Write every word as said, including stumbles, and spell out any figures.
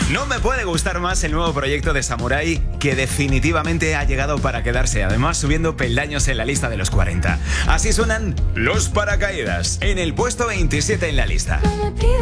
No me puede gustar más el nuevo proyecto de Samurai, que definitivamente ha llegado para quedarse, además subiendo peldaños en la lista de los cuarenta. Así suenan Los Paracaídas, en el puesto veintisiete en la lista. No me pidas